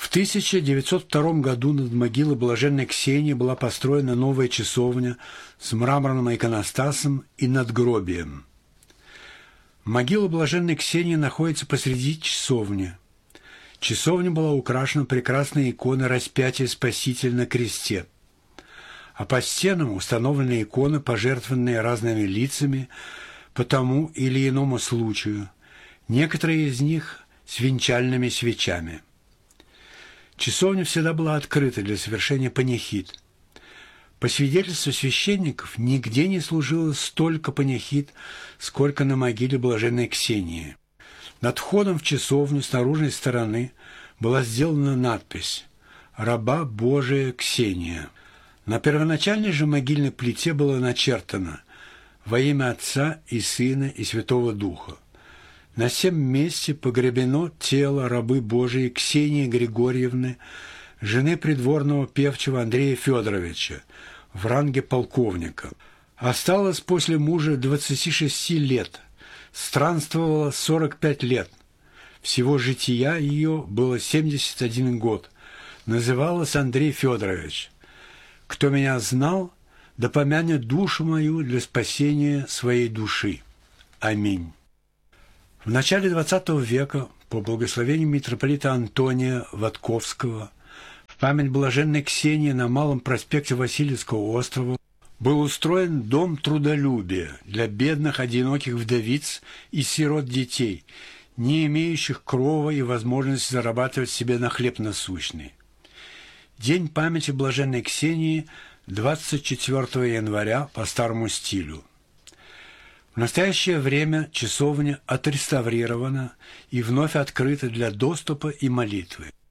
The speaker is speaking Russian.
В 1902 году над могилой блаженной Ксении была построена новая часовня с мраморным иконостасом и надгробием. Могила блаженной Ксении находится посреди часовни. Часовня была украшена прекрасной иконой распятия Спасителя на кресте, а по стенам установлены иконы, пожертвованные разными лицами по тому или иному случаю, некоторые из них с венчальными свечами. Часовня всегда была открыта для совершения панихид. По свидетельству священников, нигде не служилось столько панихид, сколько на могиле блаженной Ксении. Над входом в часовню с наружной стороны была сделана надпись «Раба Божия Ксения». На первоначальной же могильной плите было начертано «Во имя Отца и Сына и Святого Духа». На сем месте погребено тело рабы Божией Ксении Григорьевны, жены придворного певчего Андрея Федоровича, в ранге полковника. Осталось после мужа 26 лет, странствовала 45 лет. Всего жития ее было 71 год. Называлась Андрей Федорович. Кто меня знал, да помянет душу мою для спасения своей души. Аминь. В начале XX века по благословению митрополита Антония Ватковского в память блаженной Ксении на Малом проспекте Васильевского острова был устроен дом трудолюбия для бедных одиноких вдовиц и сирот детей, не имеющих крова и возможности зарабатывать себе на хлеб насущный. День памяти блаженной Ксении 24 января по старому стилю. В настоящее время часовня отреставрирована и вновь открыта для доступа и молитвы.